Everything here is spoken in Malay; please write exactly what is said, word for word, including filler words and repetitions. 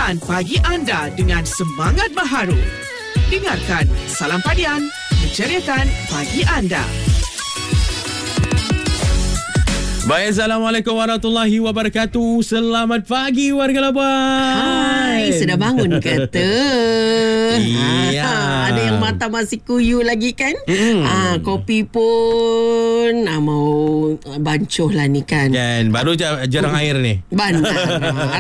mulakan pagi anda dengan semangat baharu. Dengarkan Salam Padian, menceriakan pagi anda. Baik, Assalamualaikum warahmatullahi wabarakatuh. Selamat pagi warga Labuan. Hai, sudah bangun kata. Iya. Ha, ada yang mata masih kuyu lagi kan? Mm. Ha, kopi pun ha, mau bancuh lah ni kan. Kan, baru je jarang air ni. Bandar. Ha,